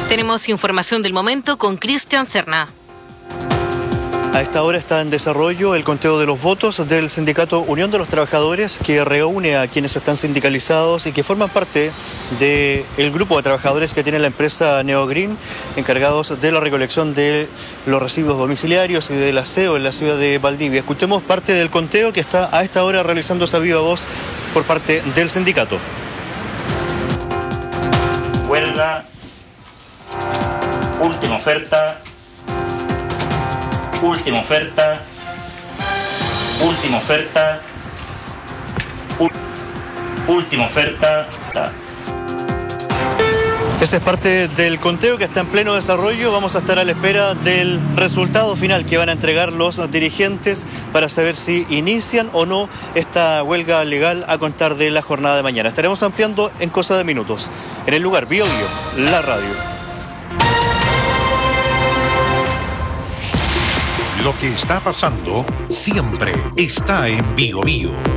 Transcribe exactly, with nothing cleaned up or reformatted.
Tenemos información del momento con Cristian Serna. A esta hora está en desarrollo el conteo de los votos del sindicato Unión de los Trabajadores, que reúne a quienes están sindicalizados y que forman parte del grupo de trabajadores que tiene la empresa Neogreen, encargados de la recolección de los residuos domiciliarios y del aseo en la ciudad de Valdivia. Escuchemos parte del conteo que está a esta hora realizándose a viva voz por parte del sindicato. Huelga, última oferta. Última oferta, última oferta, última oferta. Esa es parte del conteo que está en pleno desarrollo. Vamos a estar a la espera del resultado final que van a entregar los dirigentes para saber si inician o no esta huelga legal a contar de la jornada de mañana. Estaremos ampliando en cosa de minutos. En el lugar, Bio Bio, la radio. Lo que está pasando siempre está en Bio Bio.